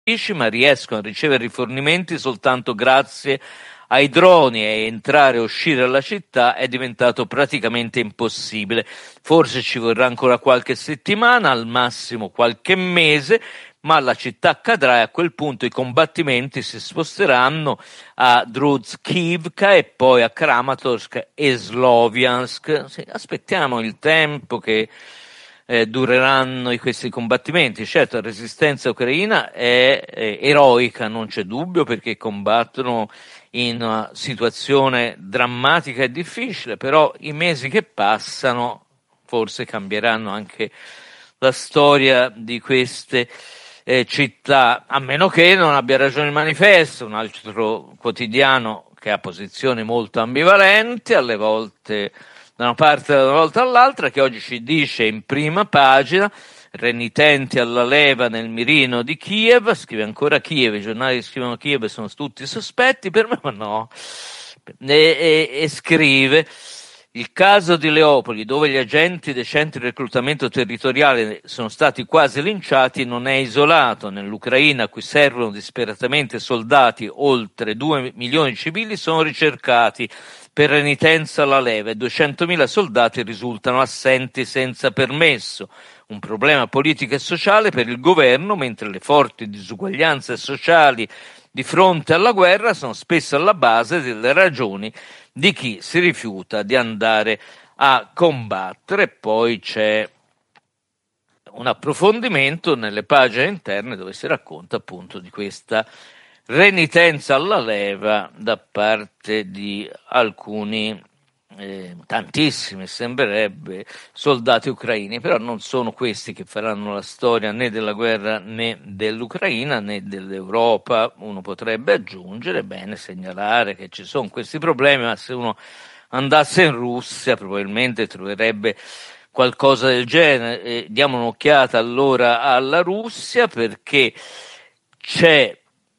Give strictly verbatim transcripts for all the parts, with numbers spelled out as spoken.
ma riescono a ricevere rifornimenti soltanto grazie ai droni, e entrare e uscire dalla città è diventato praticamente impossibile. Forse ci vorrà ancora qualche settimana, al massimo qualche mese, ma la città cadrà e a quel punto i combattimenti si sposteranno a Druzhkivka e poi a Kramatorsk e Sloviansk. Sì, aspettiamo il tempo che eh, dureranno questi combattimenti. Certo, la resistenza ucraina è, è eroica, non c'è dubbio, perché combattono in una situazione drammatica e difficile, però i mesi che passano forse cambieranno anche la storia di queste eh, città, a meno che non abbia ragione il Manifesto, un altro quotidiano che ha posizioni molto ambivalenti, alle volte da una parte e da una volta all'altra, che oggi ci dice in prima pagina: renitenti alla leva nel mirino di Kiev, scrive ancora Kiev, i giornali che scrivono Kiev sono tutti sospetti, per me ma no, e, e, e scrive: il caso di Leopoli, dove gli agenti dei centri di reclutamento territoriale sono stati quasi linciati, non è isolato. Nell'Ucraina, a cui servono disperatamente soldati, oltre due milioni di civili sono ricercati per renitenza alla leva e duecentomila soldati risultano assenti senza permesso. Un problema politico e sociale per il governo, mentre le forti disuguaglianze sociali di fronte alla guerra sono spesso alla base delle ragioni di chi si rifiuta di andare a combattere. Poi c'è un approfondimento nelle pagine interne dove si racconta appunto di questa renitenza alla leva da parte di alcuni, eh, tantissimi sembrerebbe, soldati ucraini, però non sono questi che faranno la storia né della guerra né dell'Ucraina né dell'Europa. Uno potrebbe aggiungere, bene, segnalare che ci sono questi problemi, ma se uno andasse in Russia probabilmente troverebbe qualcosa del genere. Eh, diamo un'occhiata allora alla Russia, perché c'è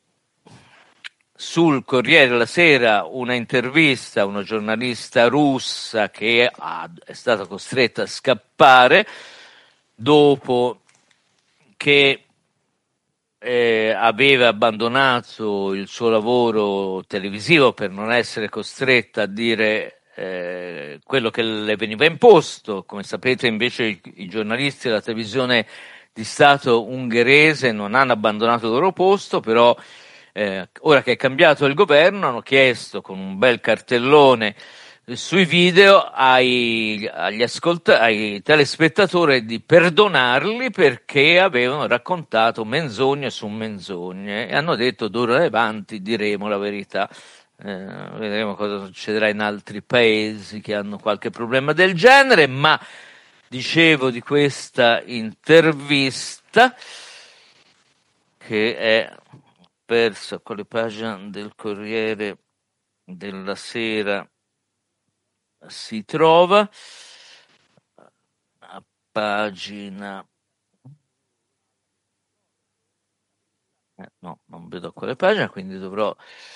sul Corriere della Sera una intervista a una giornalista russa che ha, è stata costretta a scappare dopo che eh, aveva abbandonato il suo lavoro televisivo per non essere costretta a dire eh, quello che le veniva imposto. Come sapete, invece, i, i giornalisti della televisione di Stato ungherese non hanno abbandonato il loro posto, però Eh, ora che è cambiato il governo hanno chiesto con un bel cartellone eh, sui video ai, agli ascolt- ai telespettatori di perdonarli perché avevano raccontato menzogne su menzogne, e hanno detto: d'ora in avanti diremo la verità. Eh, vedremo cosa succederà in altri paesi che hanno qualche problema del genere. Ma dicevo di questa intervista che è persa con le pagine del Corriere della Sera, si trova a pagina eh, no, non vedo quale pagina, quindi dovrò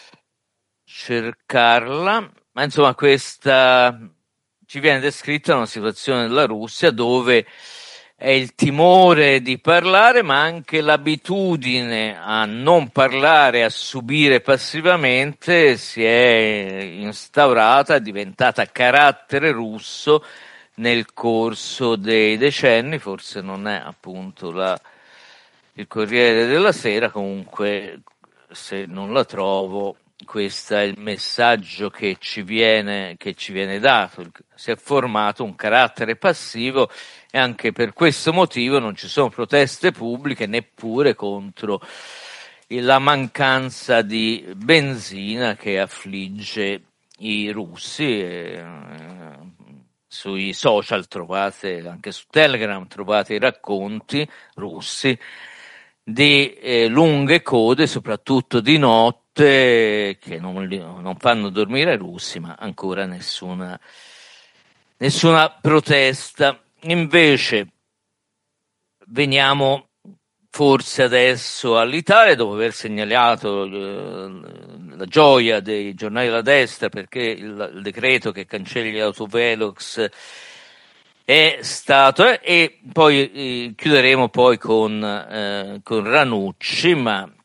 cercarla. Ma insomma, questa ci viene descritta una situazione della Russia dove è il timore di parlare, ma anche l'abitudine a non parlare, a subire passivamente, si è instaurata, è diventata carattere russo nel corso dei decenni. Forse non è appunto la, il Corriere della Sera, comunque se non la trovo, questo è il messaggio che ci viene, che ci viene dato. Si è formato un carattere passivo e anche per questo motivo non ci sono proteste pubbliche neppure contro la mancanza di benzina che affligge i russi. E, sui social trovate, anche su Telegram trovate i racconti russi di eh, lunghe code, soprattutto di notte, che non, non fanno dormire i russi, ma ancora nessuna, nessuna protesta. Invece veniamo forse adesso all'Italia, dopo aver segnalato eh, la gioia dei giornali della destra perché il, il decreto che cancelli gli autovelox è stato, e poi eh, chiuderemo poi con, eh, con Ranucci, ma